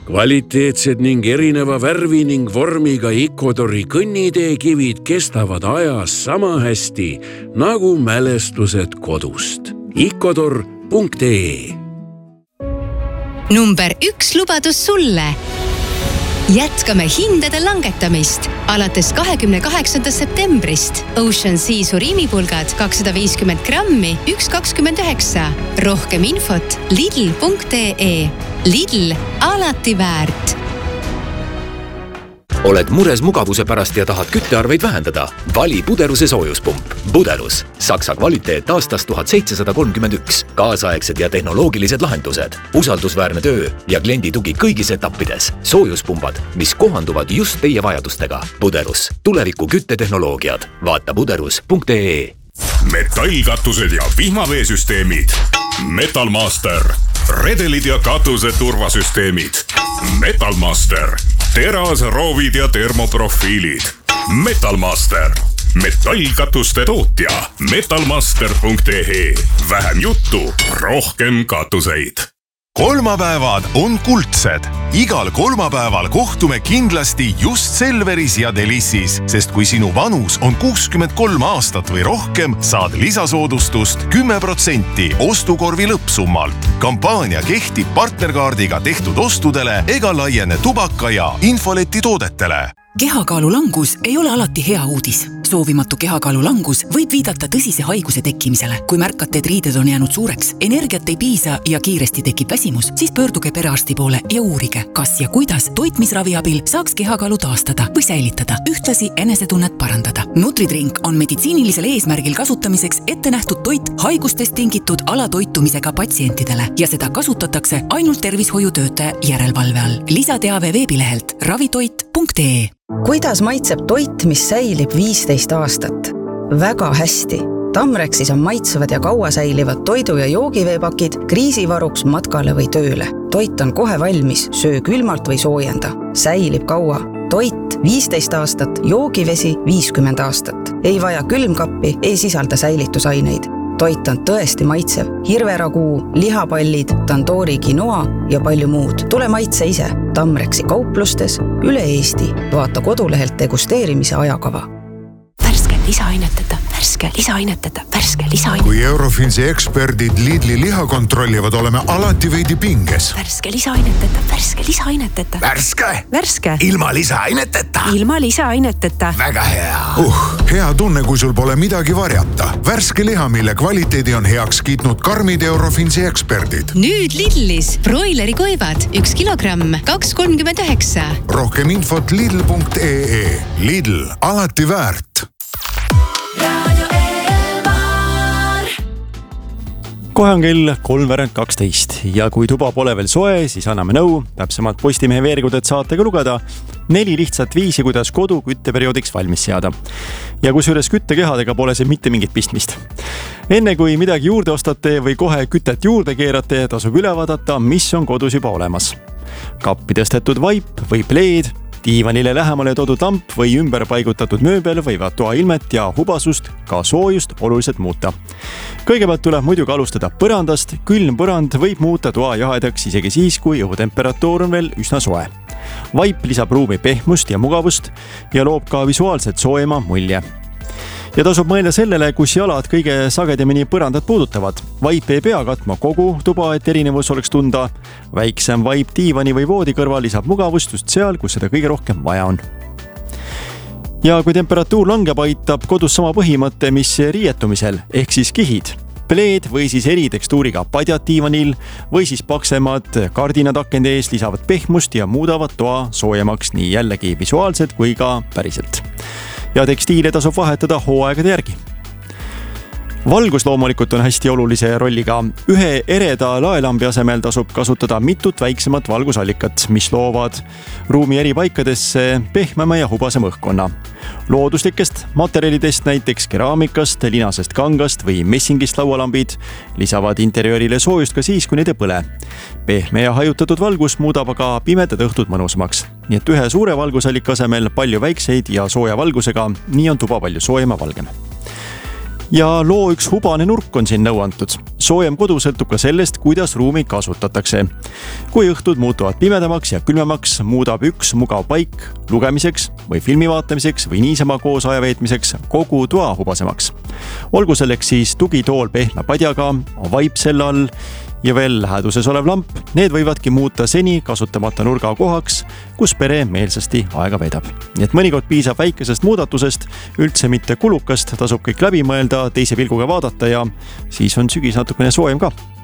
Kvaliteetsed ning erineva värvi ning vormiga Icodori kõnniteekivid kestavad ajas sama hästi nagu mälestused kodust. Icodor.ee Number 1 lubadus sulle. Jätkame hindade langetamist. Alates 28. septembrist Ocean Sea surimiipulgad 250 grammi 1,29. Rohkem infot Lidl.ee. Lidl, alati väärt. Oled mures mugavuse pärast ja tahad küttearveid vähendada? Vali Buderuse soojuspump. Buderus. Saksa kvaliteet aastast 1731. Kaasaegsed ja tehnoloogilised lahendused. Usaldusväärne töö ja kliendi tugi kõigis etappides. Soojuspumbad, mis kohanduvad just teie vajadustega. Buderus. Tuleviku küttetehnoloogiad. Vaata buderus.ee. Metallkatused ja vihmaveesüsteemid. Metalmaster. Redelid ja katuse turvasüsteemid. Metalmaster. Teras, roovid ja termoprofiilid. Metalmaster. Metallkatuste tootja. Metalmaster.ee. Vähem juttu, rohkem katuseid. Kolmapäevad on kuldsed. Igal kolmapäeval kohtume kindlasti just Selveris ja Delissis, sest kui sinu vanus on 63 aastat või rohkem, saad lisasoodustust 10% ostukorvi lõppsummalt. Kampaania kehtib partnerkaardiga tehtud ostudele ega laiene tubaka ja infoleti toodetele. Kehakaalu langus ei ole alati hea uudis. Soovimatu kehakaalu langus võib viidata tõsise haiguse tekkimisele. Kui märkate, et riided on jäänud suureks, energiat ei piisa ja kiiresti tekib väsimus, siis pöörduge perearsti poole ja uurige, kas ja kuidas toitmisravi abil saaks kehakaalu taastada või säilitada, ühtlasi enesetunnet parandada. Nutridrink on meditsiinilisel eesmärgil kasutamiseks ette nähtud toit haigustest tingitud alatoitumisega patsientidele ja seda kasutatakse ainult tervishoiutöötaja järelevalve all. Lisateave veebilehelt ravitoit.ee. Kuidas maitseb toit, mis säilib 15 aastat? Väga hästi. Tamrexis on maitsevad ja kaua säilivad toidu- ja joogiveepakid kriisivaruks matkale või tööle. Toit on kohe valmis, söö külmalt või soojenda. Säilib kaua. Toit 15 aastat, joogivesi 50 aastat. Ei vaja külmkappi, ei sisalda säilitusaineid. Toit on tõesti maitsev. Hirveraguu, lihapallid, tandoori quinoa ja palju muud. Tule maitse ise. Tamrexi kauplustes üle Eesti. Vaata kodulehelt degusteerimise ajakava. Värske lisaaineteta, värske lisaaineteta, värske lisaaineteta. Kui Eurofinsi eksperdid Lidli liha kontrollivad, oleme alati veidi pinges. Värske lisaaineteta, värske lisaaineteta. Värske? Värske. Ilma lisaaineteta? Ilma lisaaineteta. Väga hea. Hea tunne, kui sul pole midagi varjata. Värske liha, mille kvaliteedi on heaks kiitnud karmid Eurofinsi eksperdid. Nüüd Lidlis broileri koivad 1 kilogramm 2,39. Rohkem infot Lidl.ee. Lidl, alati väärt. Kohe on kell 3:12 ja kui tuba pole veel soe, siis anname nõu, täpsemalt Postimehe veergudet saatega lugeda 4 lihtsat viisi, kuidas kodu kütteperioodiks valmis seada. Ja kusjuures küttekehadega pole see mitte mingit pistmist. Enne kui midagi juurde ostate või kohe kütet juurde keerate, tasub üle vaadata, mis on kodus juba olemas. Kappi tõstetud vaip või pleed, diivanile lähemale toodud lamp või ümber paigutatud mööbel võivad toa ilmet ja hubasust, ka soojust oluliselt muuta. Kõigepealt tuleb muidugi alustada põrandast. Külm põrand võib muuta toa jahedaks isegi siis, kui õhutemperatuur on veel üsna soe. Vaip lisab ruumi pehmust ja mugavust ja loob ka visuaalselt soojema mulje. Ja tasub mõelda sellele, kus jalad kõige sagedamini põrandat puudutavad. Vaip ei pea katma kogu tuba, et erinevus oleks tunda. Väiksem vaip diivani või voodi kõrval lisab mugavust just seal, kus seda kõige rohkem vaja on. Ja kui temperatuur langeb, aitab kodus sama põhimõte, mis riietumisel, ehk siis kihid. Pleed või siis eritekstuuriga padjad diivanil või siis paksemad kardinad akende ees lisavad pehmust ja muudavad toa soojemaks nii jällegi visuaalselt kui ka päriselt. Ja tekstiile tasub vahetada hooaegade järgi. Valgus loomulikult on hästi olulise rolliga. Ühe ereda laelambi asemel tasub kasutada mitut väiksemat valgusallikat, mis loovad ruumi eri paikadesse pehmema ja hubasema õhkkonna. Looduslikest materjalidest, näiteks keraamikast, linasest kangast või messingist laualambid lisavad interjöörile soojust ka siis, kui need ei põle. Pehme ja hajutatud valgus muudab aga pimedad õhtud mõnusamaks. Nii et ühe suure valgusallika asemel palju väikseid ja sooja valgusega, nii on tuba palju soojem ja valgem. ja loo üks hubane nurk on siin nõu antud. Soojem kodu sõltub ka sellest, kuidas ruumi kasutatakse. Kui õhtud muutuvad pimedamaks ja külmemaks, muudab üks mugav paik lugemiseks või filmi vaatamiseks või niisama koos aja veetmiseks kogu toa hubasemaks. Olgu selleks siis tugitool pehme padjaga, vaip selle all ja veel läheduses olev lamp, need võivadki muuta seni kasutamata nurga kohaks, kus pere meelsasti aega veedab. Nii et mõnikord piisab väikesest muudatusest, üldse mitte kulukast, tasub kõik läbi mõelda, teise pilguga vaadata ja siis on sügis natukene soojem ka.